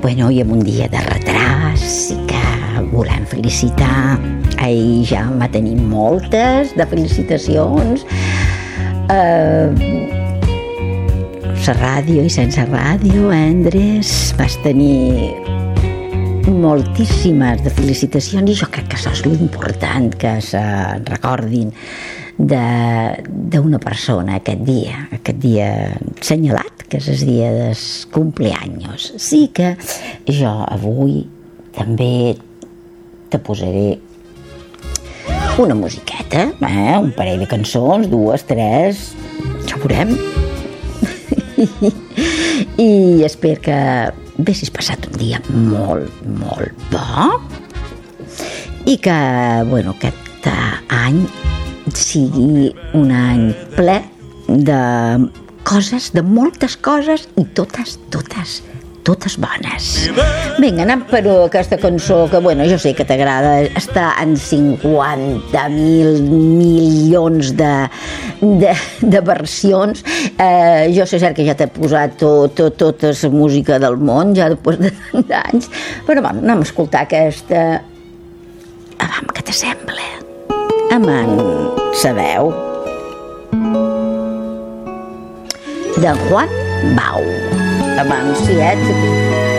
bueno, i en un dia de retras i que volem felicitar ell ja va tenir moltes de felicitacions la ràdio i sense ràdio, Andrés, vas tenir moltíssimes de felicitacions i jo crec que això és l'important, que se recordin d'una persona aquest dia assenyalat, que és el dia del cumpleaños. Sí que jo avui també te posaré una musiqueta, un parell de cançons, 2, 3, ja veurem. I espero que haguessis passat un dia molt, molt bo i que, bueno, aquest any sigui un any ple de coses, de moltes coses i totes bones. Vinga, anem per aquesta cançó que, bueno, jo sé que t'agrada, està en 50.000 milions de versions. Jo sé cert que ja t'he posat tota la música del món, ja després de tant anys, però bueno, anem a escoltar aquesta. Avam, què t'assembla? Amant, sabeu? De Juan Bau. Abans, si ets aquí.